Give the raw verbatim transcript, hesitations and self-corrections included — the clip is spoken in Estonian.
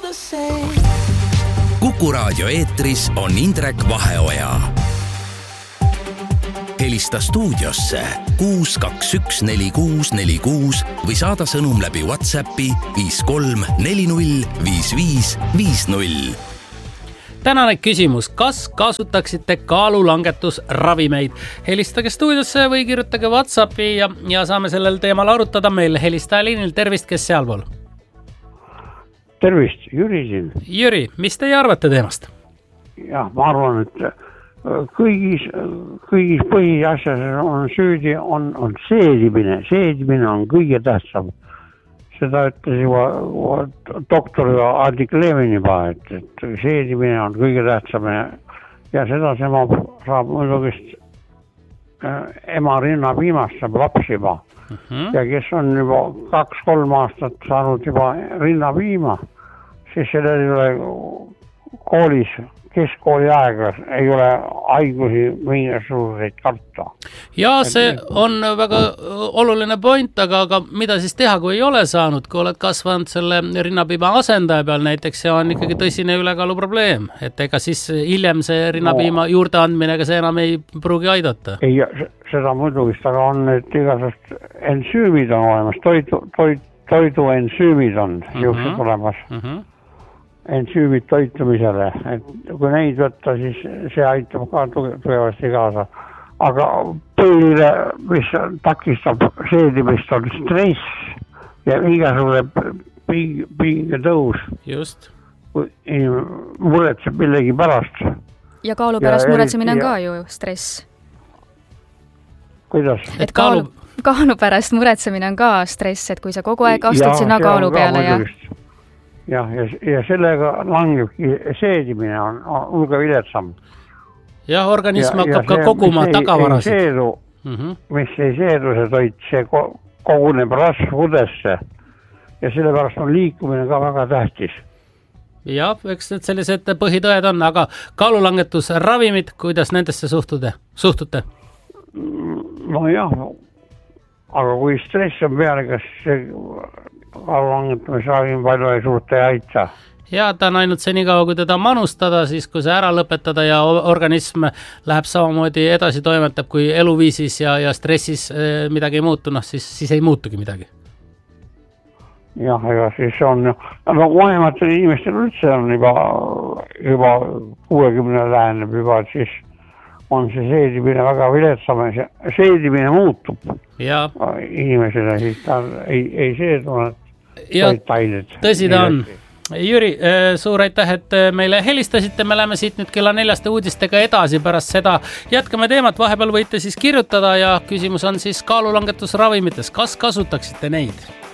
Kuku Raadio eetris on Indrek Vaheoja. Helista stuudiosse kuus kaks üks neli kuus neli kuus või saada sõnum läbi WhatsAppi viis kolm neli null viis viis viis null. Tänane küsimus, kas kasutaksite kaalulangetusravimeid? Helistage stuudiosse või kirjutage WhatsAppi ja, ja saame sellel teemal arutada meil helistajaliinil. Tervist, kes sealpool? Tervist, Jüri siin. Jüri, mis teie arvate teemast? Jah, ma arvan, et kõigis, kõigis põhiasjas on süüdi, on, on seedimine. Seedimine on kõige tähtsam. Seda ütles juba doktor Adik Levin juba, et, et seedimine on kõige tähtsam ja seda sema saab muidugist ema rinnapiimast saab laps juba. Uh-huh. Ja kes on juba kaks-kolm aastat saanud juba rinnapiima, siis sellel ei ole koolis, keskkooli aega ei ole haigusi mingisuguseid karta. Ja see on väga oluline point, aga, aga mida siis teha, kui ei ole saanud, kui oled kasvanud selle rinnapiima asendaja peal näiteks, see on ikkagi tõsine ülekaalu probleem, et ega siis hiljem see rinnapiima no. juurde andmine, ega see enam ei pruugi aidata. Ei, seda muidugist, aga on need igasest ensüümid on olemas, toidu, toidu, toidu ensüümid on uh-huh. juuksed olemas. Uh-huh. Ensüümid toitumisele, et kui neid võtta, siis see aitab ka tugevasti kaasa. Aga põhiline, mis takistab seedimist, on stress ja igasugune pinge, pinge tõus. Just. Kui muretseb millegi pärast. Ja kaalu pärast ja muretsemine on ja... ka ju stress. Kuidas? Et kaalu, kaalu pärast muretsemine on ka stress, et kui sa kogu aeg astud ja, sinna kaalu peale ja... Ja, ja, ja sellega langebki seedimine on, on ulge viletsam. Ja organism ja, hakkab ja ka koguma tagavarasid. Seedu, uh-huh. Mis ei seedu see toit, see koguneb rasvudesse ja sellepärast on liikumine ka väga tähtis. Ja, eks need sellised põhitõed on, aga kaalulangetusravimid, kuidas nendesse suhtute? suhtute? No jah, aga kui stress on peale, kas see... kaalulangetamisravim palju ei suurta ja aita. Ja ta on ainult see nii kaua, kui teda manustada, siis kui see ära lõpetada ja organism läheb samamoodi edasi toimetab, kui eluviisis ja, ja stressis midagi ei muutu, noh, siis, siis ei muutugi midagi. Jah, ega siis on, no vanematel inimestel üldse on juba, juba kuuekümne läheneb juba, et siis on see seedimine väga viletsam ja seedimine muutub ja. Inimesele, siis ta ei, ei seedunud toitained. Tõsi ta on. Jüri, suur aitäh, et meile helistasite, me läheme siit nüüd kella neljaste uudistega edasi, pärast seda jätkame teemat, vahepeal võite siis kirjutada ja küsimus on siis kaalulangetusravimites, kas kasutaksite neid?